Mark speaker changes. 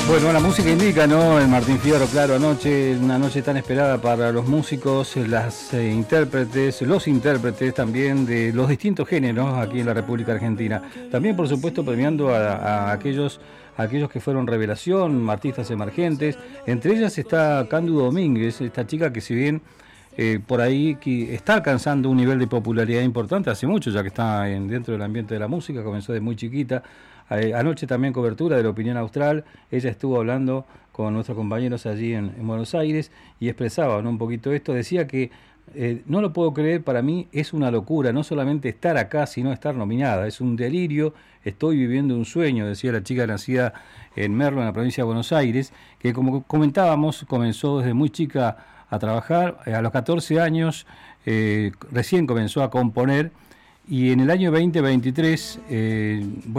Speaker 1: Bueno, la música indica, ¿no? El Martín Fierro, claro, anoche, una noche tan esperada para los músicos, los intérpretes también de los distintos géneros aquí en la República Argentina. También, por supuesto, premiando a aquellos que fueron revelación, artistas emergentes. Entre ellas está Cándido Domínguez, esta chica que si bien por ahí que está alcanzando un nivel de popularidad importante hace mucho, ya que está dentro del ambiente de la música, comenzó de muy chiquita. Anoche también cobertura de la Opinión Austral, ella estuvo hablando con nuestros compañeros allí en Buenos Aires y expresaba, ¿no?, un poquito esto, decía que no lo puedo creer, para mí es una locura, no solamente estar acá, sino estar nominada, es un delirio, estoy viviendo un sueño, decía la chica nacida en Merlo, en la provincia de Buenos Aires, que como comentábamos, comenzó desde muy chica a trabajar, a los 14 años recién comenzó a componer, y en el año 2023,